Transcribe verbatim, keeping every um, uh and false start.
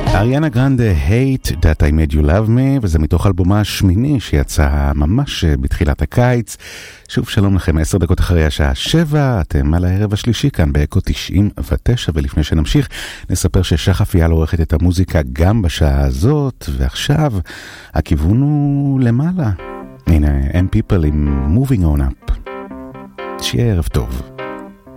אריאנה גרנדה, Hate That I Made You Love Me, וזה מתוך אלבומה השמיני שיצא ממש בתחילת הקיץ. שוב שלום לכם, עשר דקות אחרי השעה שבע, אתם על הערב השלישי כאן באקו תשעים ותשע, ולפני שנמשיך נספר ששחף יעל עורכת את המוזיקה גם בשעה הזאת, ועכשיו הכיוון הוא למעלה. הנה, M People עם Moving On Up. שיהיה ערב טוב.